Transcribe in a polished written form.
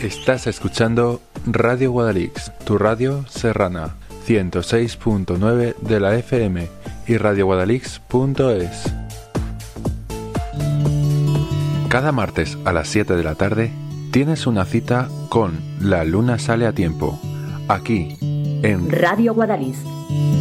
Estás escuchando Radio Guadalix, tu radio serrana, 106.9 de la FM y radioguadalix.es. Cada martes a las 7 de la tarde tienes una cita con La Luna Sale a Tiempo, aquí en Radio Guadalix.